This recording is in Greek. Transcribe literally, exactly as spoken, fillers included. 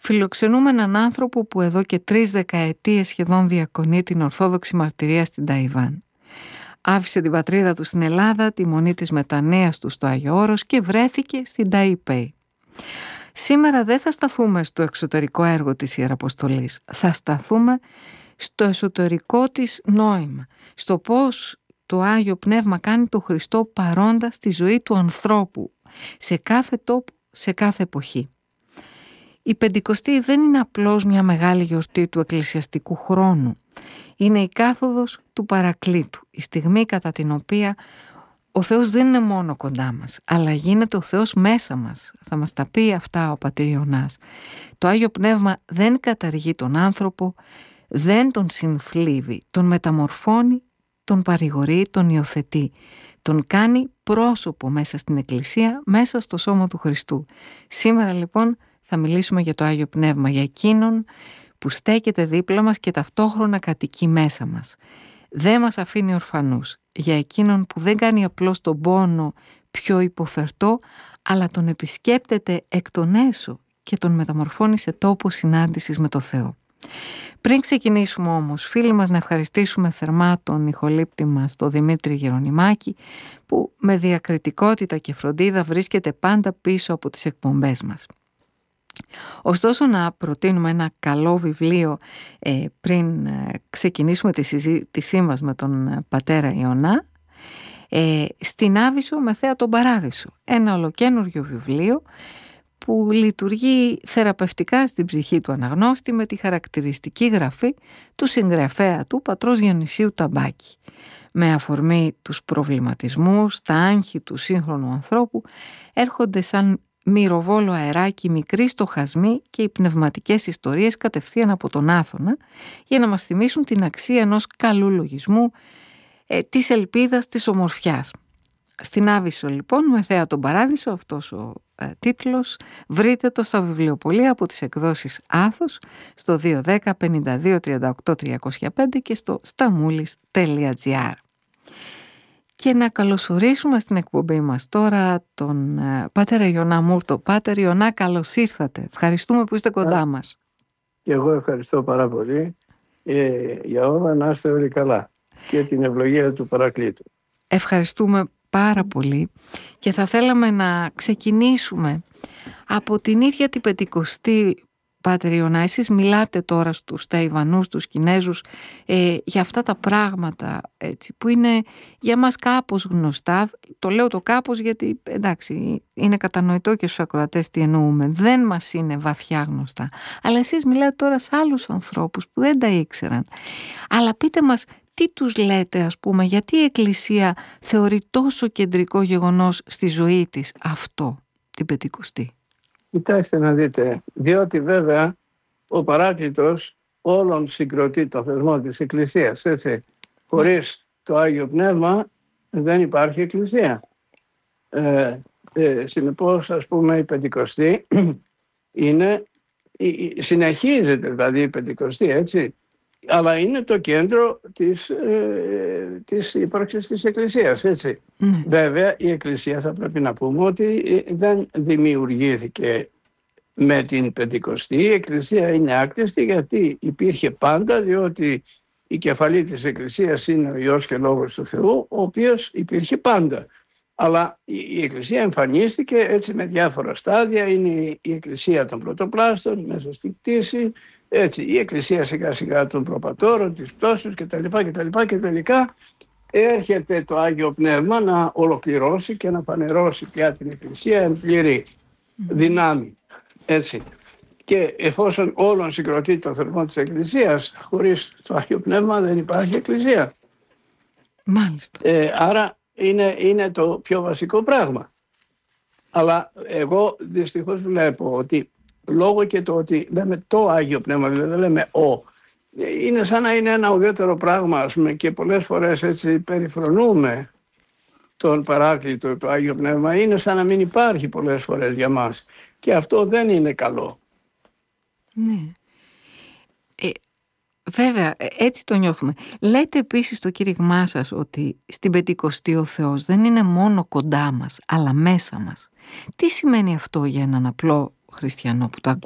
Φιλοξενούμε έναν άνθρωπο που εδώ και τρεις δεκαετίες σχεδόν διακονεί την Ορθόδοξη μαρτυρία στην Ταϊβάν. Άφησε την πατρίδα του στην Ελλάδα, τη μονή της μετανοίας του στο Άγιο Όρος και βρέθηκε στην Ταϊπέη. Σήμερα δεν θα σταθούμε στο εξωτερικό έργο της Ιεραποστολής, θα σταθούμε στο εσωτερικό της νόημα, στο πώς το Άγιο Πνεύμα κάνει το Χριστό παρόντα στη ζωή του ανθρώπου, σε κάθε τόπο, σε κάθε εποχή. Η Πεντηκοστή δεν είναι απλώς μια μεγάλη γιορτή του εκκλησιαστικού χρόνου. Είναι η κάθοδος του Παρακλήτου, η στιγμή κατά την οποία ο Θεός δεν είναι μόνο κοντά μας, αλλά γίνεται ο Θεός μέσα μας. Θα μας τα πει αυτά ο πατήρ Ιωνάς. Το Άγιο Πνεύμα δεν καταργεί τον άνθρωπο, δεν τον συνθλίβει, τον μεταμορφώνει, τον παρηγορεί, τον υιοθετεί. Τον κάνει πρόσωπο μέσα στην Εκκλησία, μέσα στο σώμα του Χριστού. Σήμερα λοιπόν θα μιλήσουμε για το Άγιο Πνεύμα, για εκείνον που στέκεται δίπλα μας και ταυτόχρονα κατοικεί μέσα μας. Δεν μας αφήνει ορφανούς, για εκείνον που δεν κάνει απλώς τον πόνο πιο υποφερτό, αλλά τον επισκέπτεται εκ των έσω και τον μεταμορφώνει σε τόπο συνάντησης με το Θεό. Πριν ξεκινήσουμε όμως, φίλοι μας, να ευχαριστήσουμε θερμά τον ηχολήπτη μας, τον Δημήτρη Γερονιμάκη, που με διακριτικότητα και φροντίδα βρίσκεται πάντα πίσω από τις εκπομπές μας. Ωστόσο, να προτείνουμε ένα καλό βιβλίο ε, πριν ε, ξεκινήσουμε τη συζήτησή μας με τον πατέρα Ιωνά. ε, «Στην Άβυσσο με θέα τον Παράδεισο», ένα ολοκαίνουργιο βιβλίο που λειτουργεί θεραπευτικά στην ψυχή του αναγνώστη με τη χαρακτηριστική γραφή του συγγραφέα του, πατρός Διονυσίου Ταμπάκη. Με αφορμή τους προβληματισμούς, τα άγχη του σύγχρονου ανθρώπου έρχονται σαν μυροβόλο αεράκι μικροί στοχασμοί και οι πνευματικές ιστορίες κατευθείαν από τον Άθωνα για να μας θυμίσουν την αξία ενός καλού λογισμού, ε, της ελπίδας, της ομορφιάς. Στην Άβυσσο λοιπόν με θέα τον Παράδεισο, αυτός ο ε, τίτλος, βρείτε το στα βιβλιοπωλεία από τις εκδόσεις Άθος στο δύο ένα μηδέν πενήντα δύο τριάντα οκτώ τριακόσια πέντε και στο σταμούλης τελεία τζι άρ. Και να καλωσορίσουμε στην εκπομπή μας τώρα τον ε, πατέρα Ιωνά Μούρτο. Πάτερ Ιωνά, καλώς ήρθατε. Ευχαριστούμε που είστε κοντά μας. Και εγώ ευχαριστώ πάρα πολύ. Ε, για όλα να είστε όλοι καλά και την ευλογία του Παρακλήτου. Ευχαριστούμε πάρα πολύ και θα θέλαμε να ξεκινήσουμε από την ίδια την Πεντηκοστή. Πάτερ Ιωνά, εσείς μιλάτε τώρα στους Ταϊβανούς, τους Κινέζους ε, για αυτά τα πράγματα, έτσι, που είναι για μας κάπως γνωστά. Το λέω το κάπως γιατί εντάξει είναι κατανοητό και στους ακροατές τι εννοούμε. Δεν μας είναι βαθιά γνωστά. Αλλά εσείς μιλάτε τώρα σε άλλους ανθρώπους που δεν τα ήξεραν. Αλλά πείτε μας, τι τους λέτε, ας πούμε, γιατί η Εκκλησία θεωρεί τόσο κεντρικό γεγονός στη ζωή της αυτό, την Πεντηκοστή? Κοιτάξτε να δείτε, διότι βέβαια ο Παράκλητος όλων συγκροτεί το θεσμό της Εκκλησίας, έτσι. Χωρίς το Άγιο Πνεύμα δεν υπάρχει Εκκλησία. Ε, ε, συνεπώς, ας πούμε, η Πεντηκοστή είναι, συνεχίζεται δηλαδή η Πεντηκοστή, έτσι, αλλά είναι το κέντρο της, ε, της ύπαρξης της Εκκλησίας, έτσι. Mm. Βέβαια η Εκκλησία θα πρέπει να πούμε ότι δεν δημιουργήθηκε με την Πεντηκοστή. Η Εκκλησία είναι άκτιστη γιατί υπήρχε πάντα, διότι η κεφαλή της Εκκλησίας είναι ο Υιός και Λόγος του Θεού, ο οποίος υπήρχε πάντα. Αλλά η Εκκλησία εμφανίστηκε έτσι με διάφορα στάδια. Είναι η Εκκλησία των πρωτοπλάστων μέσα στην κτήση, έτσι, η Εκκλησία σιγά σιγά των προπατώρων, της πτώσεως κτλ. Και τελικά έρχεται το Άγιο Πνεύμα να ολοκληρώσει και να φανερώσει πια την Εκκλησία εν πλήρη δυνάμει. Έτσι. Και εφόσον όλων συγκροτεί το θεσμό της Εκκλησίας, χωρίς το Άγιο Πνεύμα δεν υπάρχει Εκκλησία. Μάλιστα. Ε, άρα είναι, είναι το πιο βασικό πράγμα. Αλλά εγώ δυστυχώς βλέπω ότι λόγω και το ότι λέμε το Άγιο Πνεύμα, δηλαδή δεν λέμε ο, είναι σαν να είναι ένα ουδέτερο πράγμα, ας πούμε, και πολλές φορές έτσι περιφρονούμε τον Παράκλητο, το Άγιο Πνεύμα, είναι σαν να μην υπάρχει πολλές φορές για μας. Και αυτό δεν είναι καλό. Ναι. Ε, βέβαια, έτσι το νιώθουμε. Λέτε επίσης στο κήρυγμά σας ότι στην Πεντηκοστή ο Θεός δεν είναι μόνο κοντά μας, αλλά μέσα μας. Τι σημαίνει αυτό για έναν απλό χριστιανό που το